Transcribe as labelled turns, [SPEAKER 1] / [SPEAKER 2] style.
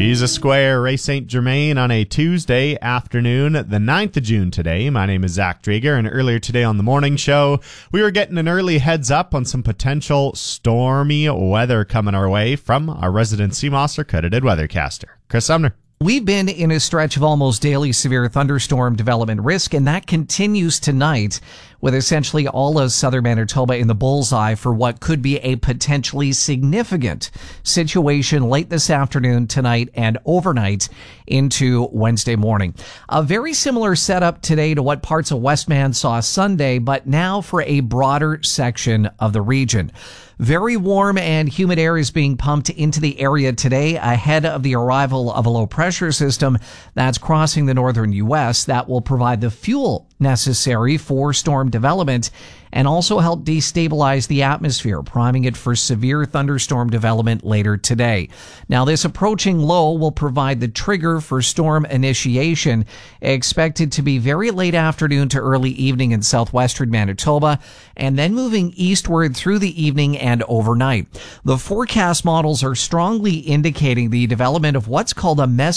[SPEAKER 1] Jesus Square, Ray St. Germain on a Tuesday afternoon, the 9th of June today. My name is Zach Drieger, and earlier today on the morning show, we were getting an early heads up on some potential stormy weather coming our way from our resident CMOS accredited weathercaster, Chris Sumner.
[SPEAKER 2] We've been in a stretch of almost daily severe thunderstorm development risk, and that continues tonight with essentially all of southern Manitoba in the bullseye for what could be a potentially significant situation late this afternoon, tonight, and overnight into Wednesday morning. A very similar setup today to what parts of Westman saw Sunday, but now for a broader section of the region. Very warm and humid air is being pumped into the area today ahead of the arrival of a low pressure system that's crossing the northern U.S. that will provide the fuel necessary for storm development and also help destabilize the atmosphere, priming it for severe thunderstorm development later today. Now, this approaching low will provide the trigger for storm initiation, expected to be very late afternoon to early evening in southwestern Manitoba, and then moving eastward through the evening and overnight. The forecast models are strongly indicating the development of what's called a